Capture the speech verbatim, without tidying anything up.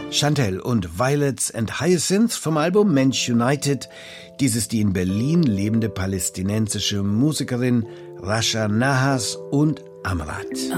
Chantel und Violets and Hyacinth vom Album Mensch United. Dies ist die in Berlin lebende palästinensische Musikerin Rasha Nahas und Amrat.